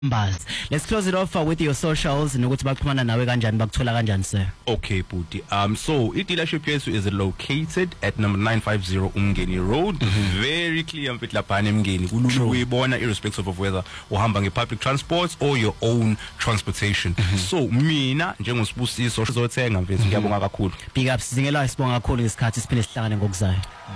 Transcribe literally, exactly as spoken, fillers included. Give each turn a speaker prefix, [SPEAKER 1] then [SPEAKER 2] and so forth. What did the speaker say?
[SPEAKER 1] Mbaz. Let's close it off uh, with your socials nokuthi baxhumana nawe kanjani bakuthola kanjani sir.
[SPEAKER 2] Okay Bhuti, um so I dealership yethu is located at number nine fifty Umngeni Road. Mm-hmm. Very clear mfit lapha eMngeni kulula uyibona irrespective of whether uhamba ngepublic transport or your own transportation. Mm-hmm. So mina njengosibusiso sizothenga mfethu ngiyabonga kakhulu.
[SPEAKER 1] Big ups singela isibonga kakhulu ngesikhathi siphinde sihlangane ngokuzayo.